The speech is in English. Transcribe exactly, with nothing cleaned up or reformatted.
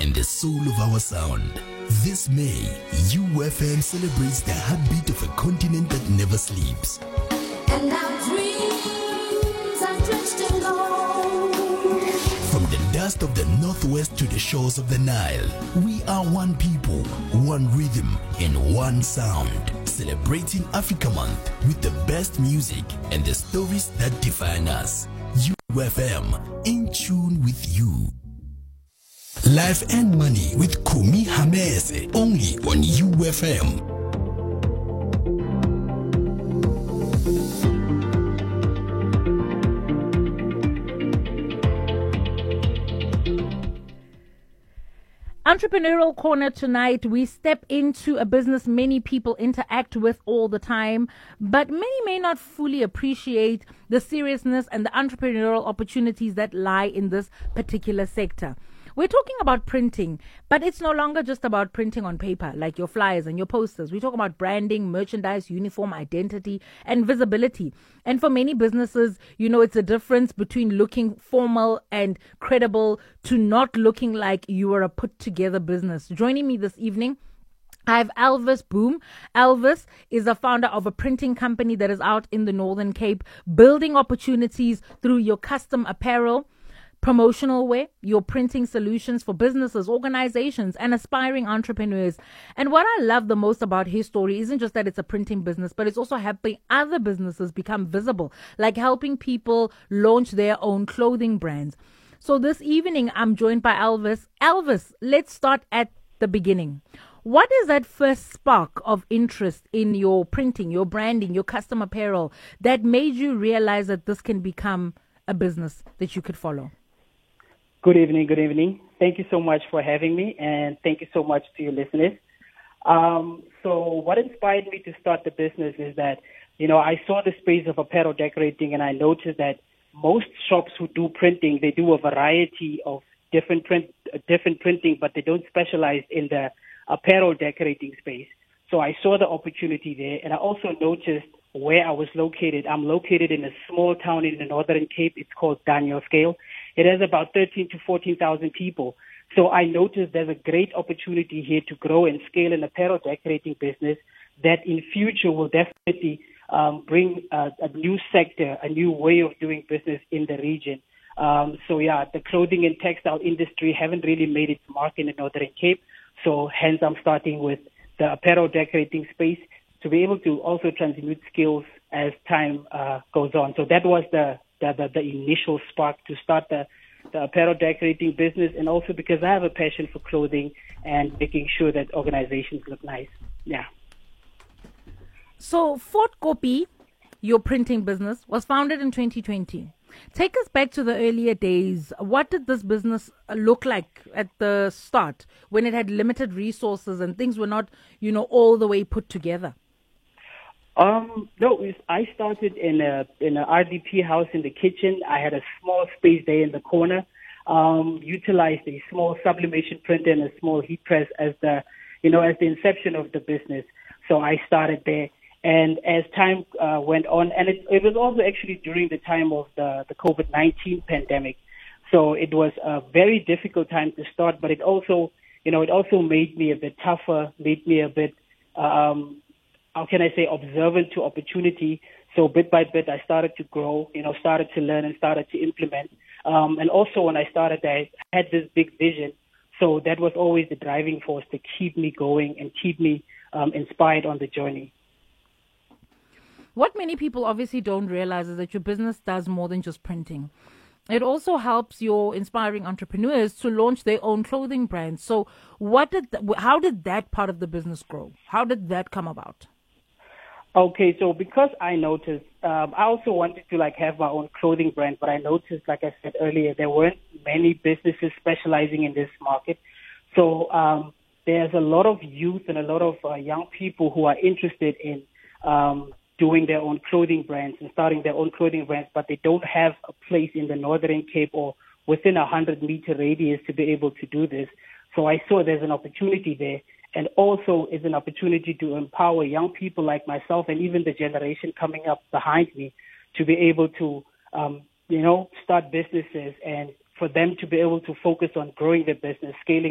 and the soul of our sound. This May, U F M celebrates the heartbeat of a continent that never sleeps. And our dreams are drenched in gold. From the dust of the northwest to the shores of the Nile, we are one people, one rhythm, and one sound. Celebrating Africa Month with the best music and the stories that define us. U F M, in tune with you. Life and Money with Kumi Hamese, only on U F M. Entrepreneurial Corner tonight, we step into a business many people interact with all the time, but many may not fully appreciate the seriousness and the entrepreneurial opportunities that lie in this particular sector. We're talking about printing, but it's no longer just about printing on paper, like your flyers and your posters. We talk about branding, merchandise, uniform, identity, and visibility. And for many businesses, you know, it's a difference between looking formal and credible to not looking like you are a put-together business. Joining me this evening, I have Elvis Boom. Elvis is the founder of a printing company that is out in the Northern Cape, building opportunities through your custom apparel, promotional wear, your printing solutions for businesses, organizations, and aspiring entrepreneurs. And what I love the most about his story isn't just that it's a printing business, but it's also helping other businesses become visible, like helping people launch their own clothing brands. So this evening, I'm joined by Elvis. Elvis, let's start at the beginning. What is that first spark of interest in your printing, your branding, your custom apparel that made you realize that this can become a business that you could follow? Good evening, good evening. Thank you so much for having me, and thank you so much to your listeners. Um, so what inspired me to start the business is that, you know, I saw the space of apparel decorating, and I noticed that most shops who do printing, they do a variety of different print, different printing, but they don't specialize in the apparel decorating space. So I saw the opportunity there, and I also noticed where I was located. I'm located in a small town in the Northern Cape. It's called Danielscale. It has about thirteen to fourteen thousand people. So I noticed there's a great opportunity here to grow and scale an apparel decorating business that in future will definitely um, bring a, a new sector, a new way of doing business in the region. Um, so yeah, the clothing and textile industry haven't really made its mark in the Northern Cape. So hence I'm starting with the apparel decorating space to be able to also transmute skills as time uh, goes on. So that was the The, the, the initial spark to start the, the apparel decorating business, and also because I have a passion for clothing and making sure that organizations look nice. Yeah. So Fort Copy, your printing business, was founded in twenty twenty. Take us back to the earlier days. What did this business look like at the start when it had limited resources and things were not, you know, all the way put together? Um, no, I started in a in an R D P house in the kitchen. I had a small space there in the corner. Um, utilized a small sublimation printer and a small heat press as the, you know, as the inception of the business. So I started there, and as time uh, went on, and it, it was also actually during the time of the the COVID nineteen pandemic. So it was a very difficult time to start, but it also, you know, it also made me a bit tougher, made me a bit. Um, how can I say, observant to opportunity. So bit by bit, I started to grow, you know, started to learn and started to implement. Um, and also when I started, I had this big vision. So that was always the driving force to keep me going and keep me um, inspired on the journey. What many people obviously don't realize is that your business does more than just printing. It also helps your inspiring entrepreneurs to launch their own clothing brands. So what did, th- how did that part of the business grow? How did that come about? Okay, so because I noticed, um, I also wanted to like have my own clothing brand, but I noticed, like I said earlier, there weren't many businesses specializing in this market. So um, there's a lot of youth and a lot of uh, young people who are interested in um, doing their own clothing brands and starting their own clothing brands, but they don't have a place in the Northern Cape or within a hundred meter radius to be able to do this. So I saw there's an opportunity there. And also is an opportunity to empower young people like myself and even the generation coming up behind me to be able to, um, you know, start businesses and for them to be able to focus on growing their business, scaling